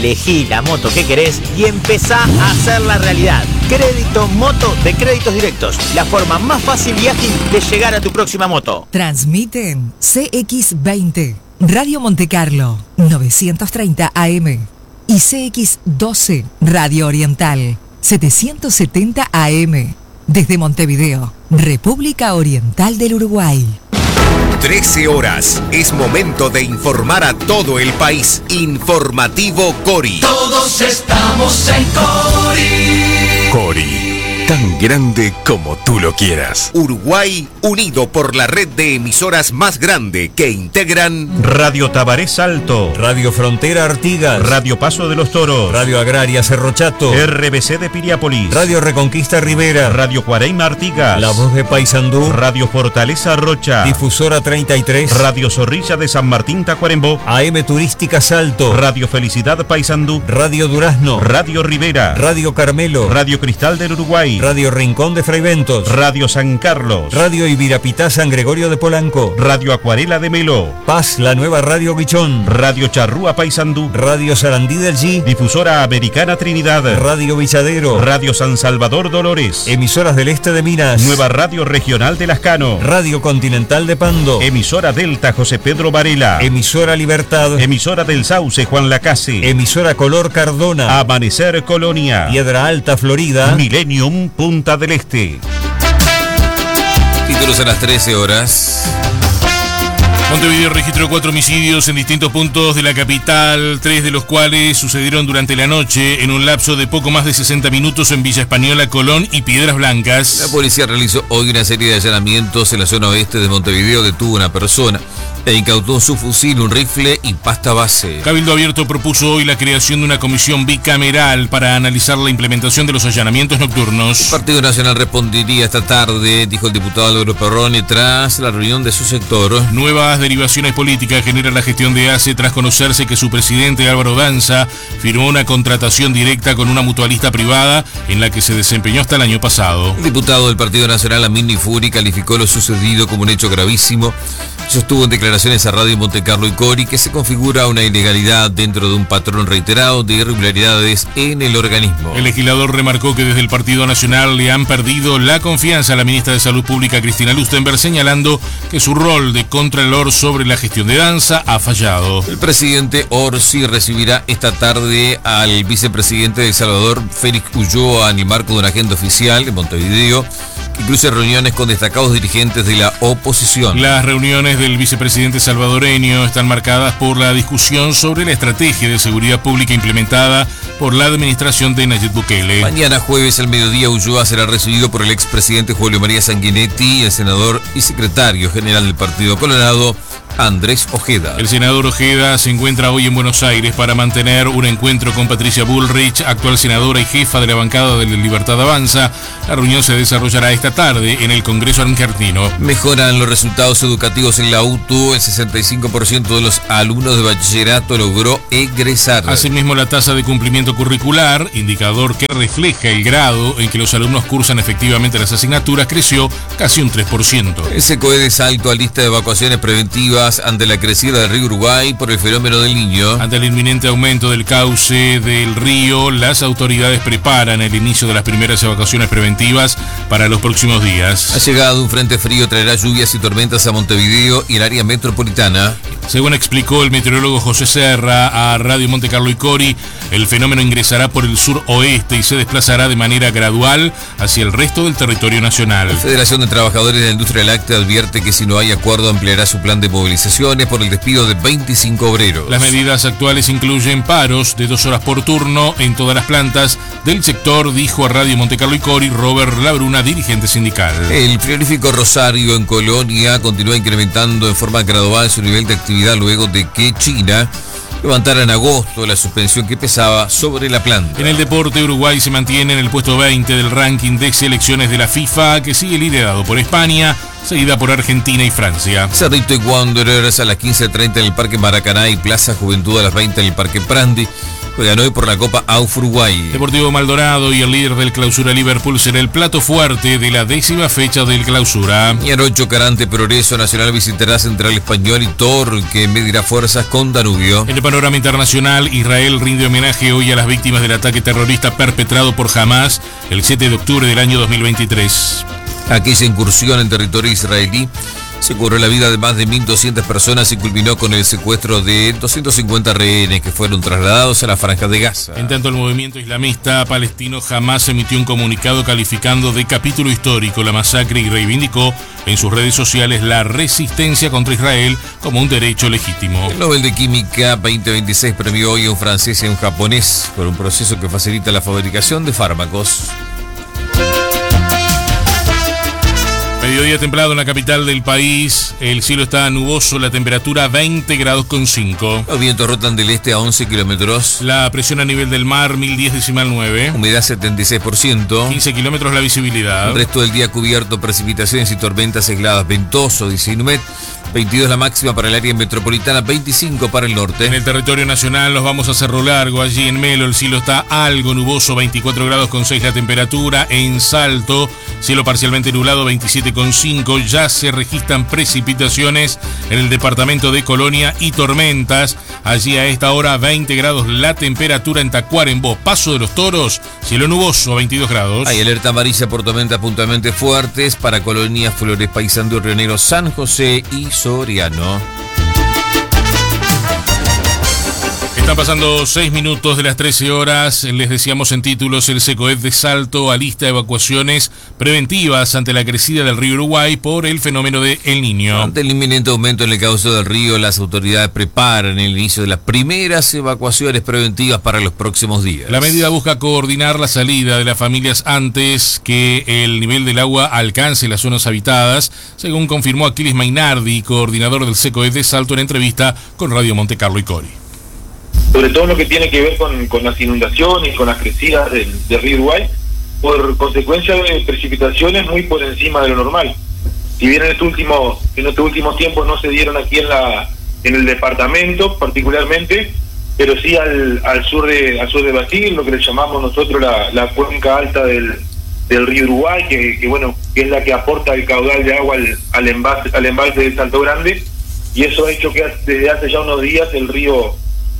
Elegí la moto que querés y empezá a hacerla realidad. Crédito Moto de Créditos Directos, la forma más fácil y ágil de llegar a tu próxima moto. Transmiten CX20, Radio Montecarlo, 930 AM. Y CX12, Radio Oriental, 770 AM. Desde Montevideo, República Oriental del Uruguay. 13 horas. Es momento de informar a todo el país. Informativo Cori. Todos estamos en Cori. Cori. Tan grande como tú lo quieras. Uruguay unido por la red de emisoras más grande que integran Radio Tabaré Salto, Radio Frontera Artigas, Radio Paso de los Toros, Radio Agraria Cerro Chato, RBC de Piriápolis, Radio Reconquista Rivera, Radio Cuareima Artigas, La Voz de Paysandú, Radio Fortaleza Rocha, Difusora 33, Radio Zorrilla de San Martín Tacuarembó, AM Turística Salto, Radio Felicidad Paysandú, Radio Durazno, Radio Rivera, Radio Carmelo, Radio Cristal del Uruguay, Radio Rincón de Fraiventos, Radio San Carlos, Radio Ibirapitá San Gregorio de Polanco, Radio Acuarela de Melo, Paz, la nueva Radio Guichón, Radio Charrúa Paysandú, Radio Sarandí del G, Difusora Americana Trinidad, Radio Villadero, Radio San Salvador Dolores, Emisoras del Este de Minas, Nueva Radio Regional de Lascano, Radio Continental de Pando, Emisora Delta José Pedro Varela, Emisora Libertad, Emisora del Sauce Juan Lacase, Emisora Color Cardona, Amanecer Colonia, Piedra Alta Florida, Millennium Punta del Este. Títulos a las 13 horas. Montevideo registró 4 homicidios en distintos puntos de la capital, 3 de los cuales sucedieron durante la noche en un lapso de poco más de 60 minutos en Villa Española, Colón y Piedras Blancas. La policía realizó hoy una serie de allanamientos en la zona oeste de Montevideo, detuvo a una persona e incautó su fusil, un rifle y pasta base. Cabildo Abierto propuso hoy la creación de una comisión bicameral para analizar la implementación de los allanamientos nocturnos. El Partido Nacional respondería esta tarde, dijo el diputado Álvaro Perrone, tras la reunión de su sector. Nuevas derivaciones políticas genera la gestión de ACE tras conocerse que su presidente Álvaro Danza firmó una contratación directa con una mutualista privada en la que se desempeñó hasta el año pasado. El diputado del Partido Nacional, Amini Furi, calificó lo sucedido como un hecho gravísimo. Sostuvo en declaraciones a Radio Montecarlo y Cori que se configura una ilegalidad dentro de un patrón reiterado de irregularidades en el organismo. El legislador remarcó que desde el Partido Nacional le han perdido la confianza a la ministra de Salud Pública, Cristina Lustenberg, señalando que su rol de contralor sobre la gestión de Danza ha fallado. El presidente Orsi recibirá esta tarde al vicepresidente de El Salvador, Félix Ulloa, en el marco de una agenda oficial en Montevideo, que incluye reuniones con destacados dirigentes de la oposición. Las reuniones del vicepresidente salvadoreño están marcadas por la discusión sobre la estrategia de seguridad pública implementada por la administración de Nayib Bukele. Mañana jueves al mediodía Ulloa será recibido por el expresidente Julio María Sanguinetti y el senador y secretario general del Partido Colorado, Andrés Ojeda. El senador Ojeda se encuentra hoy en Buenos Aires para mantener un encuentro con Patricia Bullrich, actual senadora y jefa de la bancada de la Libertad Avanza. La reunión se desarrollará esta tarde en el Congreso argentino. Mejoran los resultados educativos en la UTU. El 65% de los alumnos de bachillerato logró egresar. Asimismo, la tasa de cumplimiento curricular, indicador que refleja el grado en que los alumnos cursan efectivamente las asignaturas, creció casi un 3%. El SECOE de Salto a lista de evacuaciones preventivas ante la crecida del río Uruguay por el fenómeno del Niño. Ante el inminente aumento del cauce del río, las autoridades preparan el inicio de las primeras evacuaciones preventivas para los próximos días. Ha llegado un frente frío, traerá lluvias y tormentas a Montevideo y el área metropolitana. Según explicó el meteorólogo José Serra a Radio Montecarlo y Cori, el fenómeno ingresará por el sur-oeste y se desplazará de manera gradual hacia el resto del territorio nacional. La Federación de Trabajadores de la Industria Láctea advierte que si no hay acuerdo ampliará su plan de movilizaciones por el despido de 25 obreros. Las medidas actuales incluyen paros de 2 horas por turno en todas las plantas del sector, dijo a Radio Montecarlo y Cori Robert Labruna, dirigente sindical. El frigorífico Rosario en Colonia continúa incrementando en forma gradual su nivel de actividad luego de que China levantara en agosto la suspensión que pesaba sobre la planta. En el deporte, Uruguay se mantiene en el puesto 20 del ranking de selecciones de la FIFA, que sigue liderado por España, seguida por Argentina y Francia. Cerrito y Wanderers a las 15:30 en el Parque Maracaná y Plaza Juventud a las 20 en el Parque Prandi. juegan hoy por la Copa AUF Uruguay. Deportivo Maldonado y el líder del Clausura Liverpool será el plato fuerte de la 10ª fecha del Clausura. Y anoche Chocarante Progreso Nacional visitará Central Español y Torque medirá fuerzas con Danubio. En el panorama internacional, Israel rinde homenaje hoy a las víctimas del ataque terrorista perpetrado por Hamas el 7 de octubre del año 2023. Aquella incursión en territorio israelí se cobró la vida de más de 1.200 personas y culminó con el secuestro de 250 rehenes que fueron trasladados a la Franja de Gaza. En tanto, el movimiento islamista palestino Hamas emitió un comunicado calificando de capítulo histórico la masacre y reivindicó en sus redes sociales la resistencia contra Israel como un derecho legítimo. El Nobel de Química 2026 premió hoy a un francés y a un japonés por un proceso que facilita la fabricación de fármacos. Mediodía templado en la capital del país, el cielo está nuboso, la temperatura 20 grados con 5. Los vientos rotan del este a 11 kilómetros. La presión a nivel del mar 1010,9. Humedad 76%. 15 kilómetros la visibilidad. El resto del día cubierto, precipitaciones y tormentas aisladas, ventoso, 19. 22 la máxima para el área metropolitana, 25 para el norte. En el territorio nacional nos vamos a Cerro Largo, allí en Melo el cielo está algo nuboso, 24 grados con 6 la temperatura. En Salto, cielo parcialmente nublado, 27,5. Ya se registran precipitaciones en el departamento de Colonia y tormentas. Allí a esta hora 20 grados la temperatura. En Tacuarembó, Paso de los Toros, cielo nuboso, 22 grados. Hay alerta amarilla por tormentas puntualmente fuertes para Colonia, Flores, Paysandú, Río Negro, San José y Soriano. Están pasando 6 minutos de las 13 horas. Les decíamos en títulos, el SECOED de Salto alista evacuaciones preventivas ante la crecida del río Uruguay por el fenómeno de El Niño. Ante el inminente aumento en el cauce del río, las autoridades preparan el inicio de las primeras evacuaciones preventivas para los próximos días. La medida busca coordinar la salida de las familias antes que el nivel del agua alcance las zonas habitadas, según confirmó Aquiles Mainardi, coordinador del SECOED de Salto, en entrevista con Radio Montecarlo y Cori. Sobre todo lo que tiene que ver con las inundaciones, con las crecidas del río Uruguay, por consecuencia de precipitaciones muy por encima de lo normal. Si bien en estos últimos tiempos no se dieron aquí en el departamento particularmente, pero sí al sur de Brasil, lo que le llamamos nosotros la cuenca alta del río Uruguay, que bueno, que es la que aporta el caudal de agua al embalse de Salto Grande, y eso ha hecho que desde hace ya unos días el río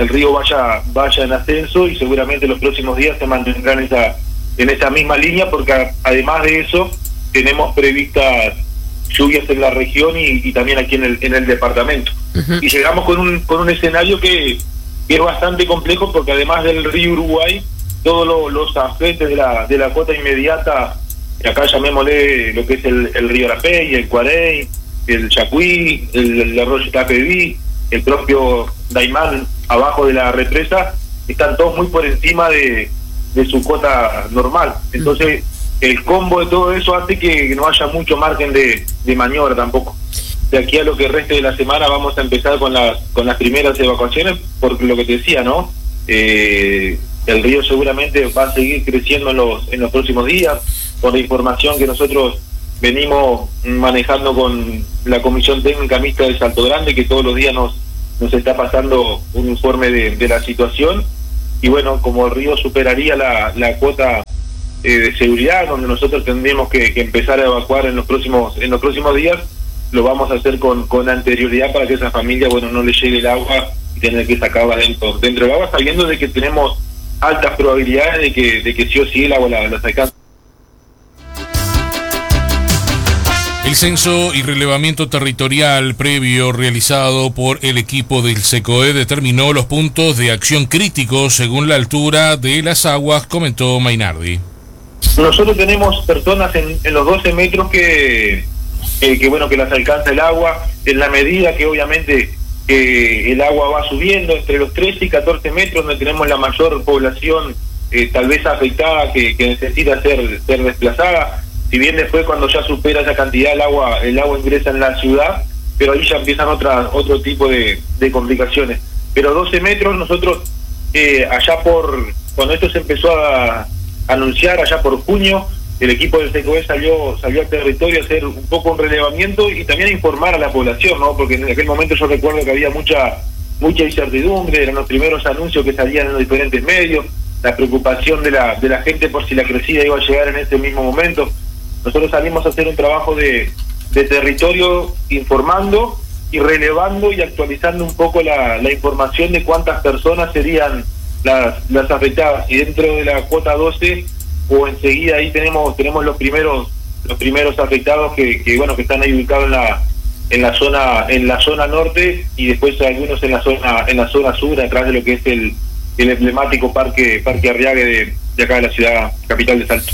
vaya en ascenso, y seguramente los próximos días se mantendrán en esa misma línea, porque además de eso tenemos previstas lluvias en la región y también aquí en el departamento. Uh-huh. Y llegamos con un escenario que es bastante complejo, porque además del río Uruguay, todos los afluentes de la cuota inmediata, acá llamémosle lo que es el río Arapey, el Cuarey, el Chacuí, el arroyo Tapeví, el propio Daimán abajo de la represa, están todos muy por encima de su cuota normal. Entonces el combo de todo eso hace que no haya mucho margen de maniobra tampoco. De aquí a lo que reste de la semana vamos a empezar con las primeras evacuaciones, porque lo que te decía, ¿no? El río seguramente va a seguir creciendo en los próximos días, por la información que nosotros venimos manejando con la Comisión Técnica Mixta de Salto Grande, que todos los días nos está pasando un informe de la situación. Y bueno, como el río superaría la cuota de seguridad, donde nosotros tendríamos que empezar a evacuar en los próximos días, lo vamos a hacer con anterioridad para que esa familia, bueno, no le llegue el agua y tener que sacarla dentro del agua, sabiendo de que tenemos altas probabilidades de que sí o sí el agua las alcance. El censo y relevamiento territorial previo realizado por el equipo del SECOED determinó los puntos de acción críticos según la altura de las aguas, comentó Mainardi. Nosotros tenemos personas en los 12 metros que bueno, que las alcanza el agua, en la medida que obviamente el agua va subiendo entre los 13 y 14 metros, donde tenemos la mayor población tal vez afectada que necesita ser desplazada. Si bien después, cuando ya supera esa cantidad, el agua ingresa en la ciudad, pero ahí ya empiezan otro tipo de complicaciones. Pero 12 metros, nosotros cuando esto se empezó a anunciar allá por junio, el equipo del SECOED salió al territorio a hacer un poco un relevamiento y también a informar a la población, ¿no? Porque en aquel momento yo recuerdo que había mucha mucha incertidumbre, eran los primeros anuncios que salían en los diferentes medios, la preocupación de la gente por si la crecida iba a llegar en este mismo momento. Nosotros salimos a hacer un trabajo de territorio, informando y relevando y actualizando un poco la información de cuántas personas serían las afectadas, y dentro de la cuota 12 o enseguida ahí tenemos los primeros afectados que están ahí ubicados en la zona norte, y después algunos en la zona sur, atrás de lo que es el emblemático Parque Arriague de acá de la ciudad capital de Salto.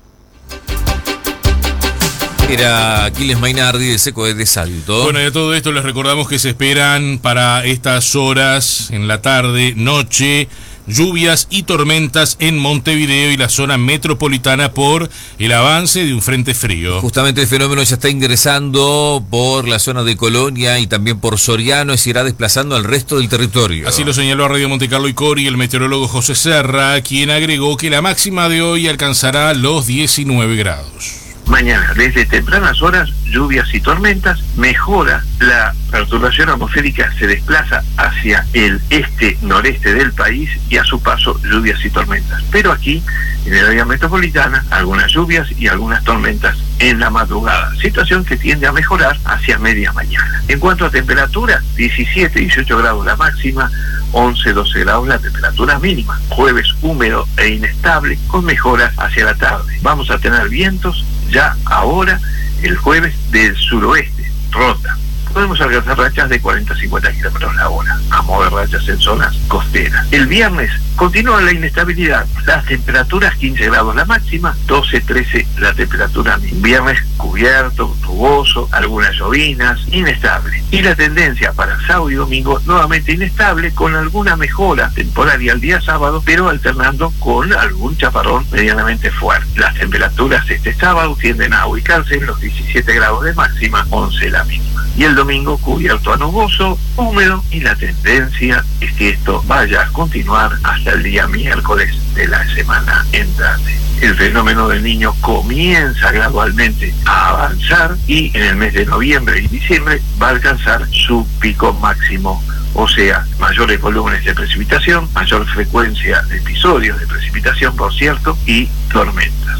Era Aquiles Mainardi de Seco de Salto. Bueno, y de todo esto les recordamos que se esperan para estas horas, en la tarde, noche, lluvias y tormentas en Montevideo y la zona metropolitana por el avance de un frente frío. Justamente el fenómeno ya está ingresando por la zona de Colonia y también por Soriano y se irá desplazando al resto del territorio. Así lo señaló a Radio Montecarlo y Cori el meteorólogo José Serra, quien agregó que la máxima de hoy alcanzará los 19 grados. Mañana, desde tempranas horas, lluvias y tormentas, mejora la perturbación atmosférica, se desplaza hacia el este-noreste del país y a su paso lluvias y tormentas. Pero aquí, en el área metropolitana, algunas lluvias y algunas tormentas en la madrugada, situación que tiende a mejorar hacia media mañana. En cuanto a temperatura, 17-18 grados la máxima, 11-12 grados la temperatura mínima. Jueves húmedo e inestable con mejoras hacia la tarde. Vamos a tener vientos ya ahora el jueves del suroeste, rota. Podemos alcanzar rachas de 40-50 kilómetros la hora, a modo de rachas en zonas costeras. El viernes continúa la inestabilidad, las temperaturas 15 grados la máxima, 12-13 la temperatura mínima. Viernes cubierto, nuboso, algunas llovinas, inestable. Y la tendencia para sábado y domingo nuevamente inestable, con alguna mejora temporaria el día sábado, pero alternando con algún chaparrón medianamente fuerte. Las temperaturas este sábado tienden a ubicarse en los 17 grados de máxima, 11 la mínima. Y el domingo cubierto a nuboso, húmedo, y la tendencia es que esto vaya a continuar hasta el día miércoles de la semana entrante. El fenómeno del Niño comienza gradualmente a avanzar y en el mes de noviembre y diciembre va a alcanzar su pico máximo, o sea, mayores volúmenes de precipitación, mayor frecuencia de episodios de precipitación, por cierto, y tormentas.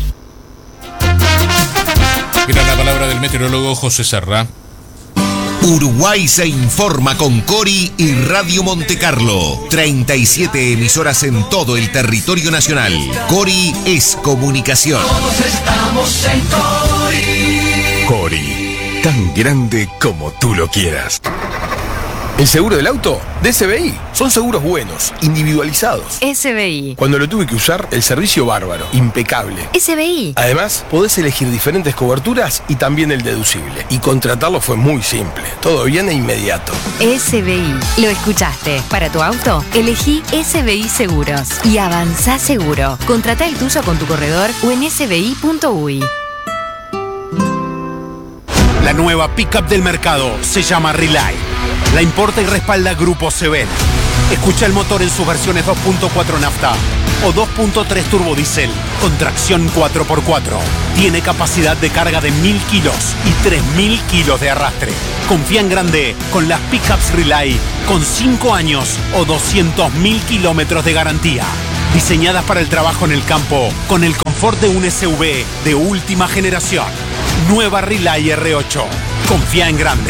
Era la palabra del meteorólogo José Serra. Uruguay se informa con Cori y Radio Montecarlo. 37 emisoras en todo el territorio nacional. Cori es comunicación. Todos estamos en Cori. Cori, tan grande como tú lo quieras. El seguro del auto de SBI. Son seguros buenos, individualizados. SBI. Cuando lo tuve que usar, el servicio bárbaro, impecable. SBI. Además, podés elegir diferentes coberturas y también el deducible. Y contratarlo fue muy simple. Todo bien e inmediato. SBI. Lo escuchaste. Para tu auto, elegí SBI Seguros. Y avanzá seguro. Contratá el tuyo con tu corredor o en sbi.uy. La nueva pickup del mercado se llama Relay. La importa y respalda Grupo Sebel. Escucha el motor en sus versiones 2.4 nafta o 2.3 turbodiesel con tracción 4x4. Tiene capacidad de carga de 1000 kilos y 3000 kilos de arrastre. Confía en grande con las pickups Relay con 5 años o 200.000 kilómetros de garantía. Diseñadas para el trabajo en el campo con el confort de un SUV de última generación. Nueva Relay R8. Confía en grande.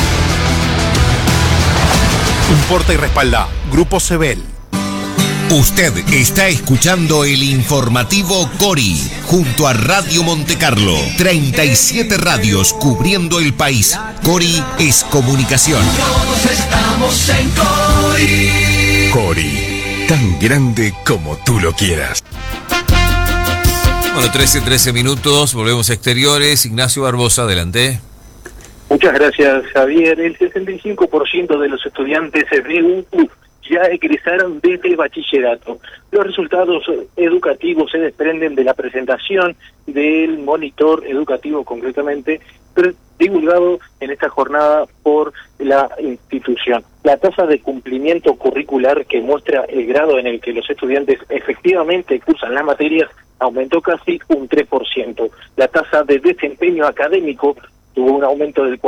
Importa y respalda Grupo Sebel. Usted está escuchando el informativo Cori junto a Radio Montecarlo. 37 radios cubriendo el país. Cori es comunicación. Todos estamos en Cori. Cori, tan grande como tú lo quieras. Bueno, 13 minutos, volvemos a exteriores. Ignacio Barbosa, adelante. Muchas gracias, Javier. El 65% de los estudiantes de UTU ya egresaron desde el bachillerato. Los resultados educativos se desprenden de la presentación del monitor educativo, concretamente, divulgado en esta jornada por la institución. La tasa de cumplimiento curricular que muestra el grado en el que los estudiantes efectivamente cursan las materias aumentó casi un 3%. La tasa de desempeño académico tuvo un aumento del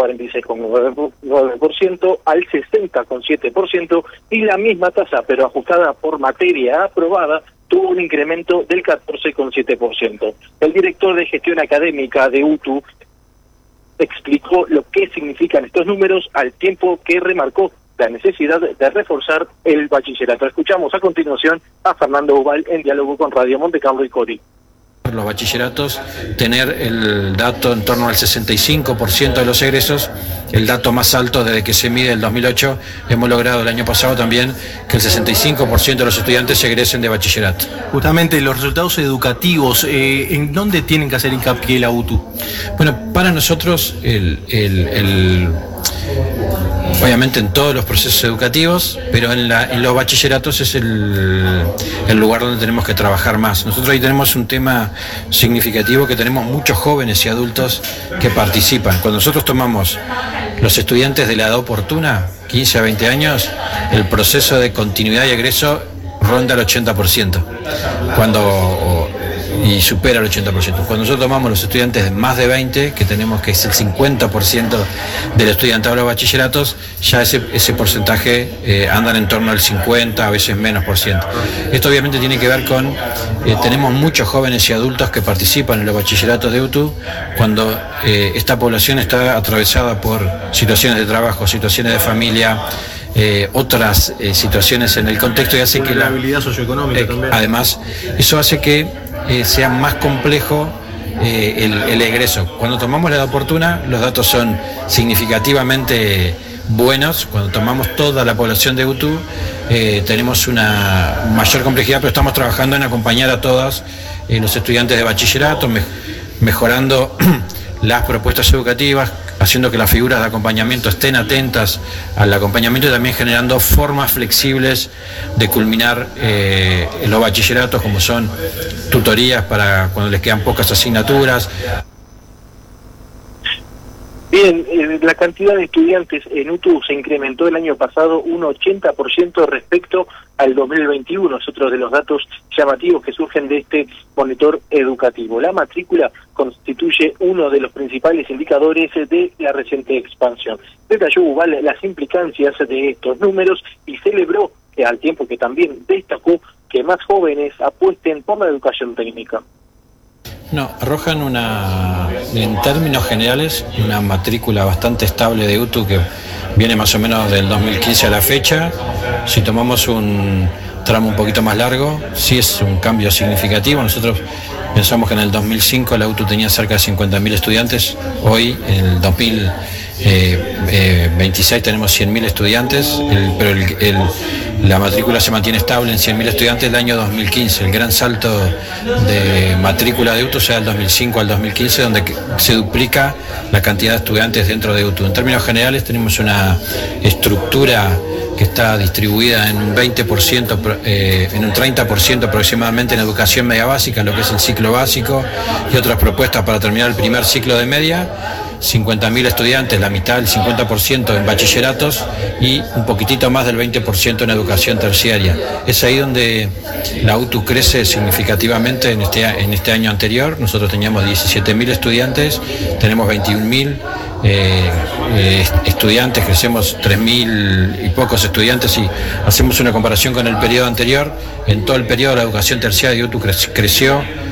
46,9% al 60,7%, y la misma tasa, pero ajustada por materia aprobada, tuvo un incremento del 14,7%. El director de gestión académica de UTU explicó lo que significan estos números, al tiempo que remarcó la necesidad de reforzar el bachillerato. Escuchamos a continuación a Fernando Ubal en diálogo con Radio Montecarlo y Cori. Los bachilleratos, tener el dato en torno al 65% de los egresos, el dato más alto desde que se mide el 2008, hemos logrado el año pasado también que el 65% de los estudiantes egresen de bachillerato. Justamente los resultados educativos, ¿en dónde tienen que hacer hincapié la UTU? Bueno, para nosotros, obviamente en todos los procesos educativos, pero en los bachilleratos es el lugar donde tenemos que trabajar más. Nosotros ahí tenemos un tema significativo, que tenemos muchos jóvenes y adultos que participan. Cuando nosotros tomamos los estudiantes de la edad oportuna, 15 a 20 años, el proceso de continuidad y egreso ronda el 80%. Y supera el 80%. Cuando nosotros tomamos los estudiantes de más de 20, que tenemos que es el 50% del estudiantado de los bachilleratos, ya ese porcentaje andan en torno al 50, a veces menos por ciento. Esto obviamente tiene que ver con, tenemos muchos jóvenes y adultos que participan en los bachilleratos de UTU, cuando esta población está atravesada por situaciones de trabajo, situaciones de familia, otras situaciones en el contexto, y hace que la habilidad socioeconómica también. Además, eso hace que sea más complejo el egreso. Cuando tomamos la edad oportuna, los datos son significativamente buenos. Cuando tomamos toda la población de UTU, tenemos una mayor complejidad, pero estamos trabajando en acompañar a todos los estudiantes de bachillerato, mejorando las propuestas educativas, haciendo que las figuras de acompañamiento estén atentas al acompañamiento, y también generando formas flexibles de culminar los bachilleratos, como son tutorías para cuando les quedan pocas asignaturas. Bien, la cantidad de estudiantes en UTU se incrementó el año pasado un 80% respecto al 2021, es otro de los datos llamativos que surgen de este monitor educativo. La matrícula constituye uno de los principales indicadores de la reciente expansión. Detalló Ubal las implicancias de estos números y celebró que, al tiempo que también destacó que más jóvenes apuesten por la educación técnica. No, arrojan en términos generales, una matrícula bastante estable de UTU, que viene más o menos del 2015 a la fecha. Si tomamos un tramo un poquito más largo, sí es un cambio significativo. Nosotros pensamos que en el 2005 la UTU tenía cerca de 50.000 estudiantes. Hoy, en el 2026, tenemos 100.000 estudiantes, pero la matrícula se mantiene estable en 100.000 estudiantes del año 2015. El gran salto de matrícula de UTU se da del 2005 al 2015, donde se duplica la cantidad de estudiantes dentro de UTU. En términos generales, tenemos una estructura que está distribuida en un 20%, en un 30% aproximadamente en educación media básica, lo que es el ciclo básico, y otras propuestas para terminar el primer ciclo de media. 50.000 estudiantes, la mitad, el 50% en bachilleratos, y un poquitito más del 20% en educación terciaria. Es ahí donde la UTU crece significativamente en este año anterior. Nosotros teníamos 17.000 estudiantes, tenemos 21.000 estudiantes, crecemos 3.000 y pocos estudiantes, y hacemos una comparación con el periodo anterior. En todo el periodo la educación terciaria de UTU creció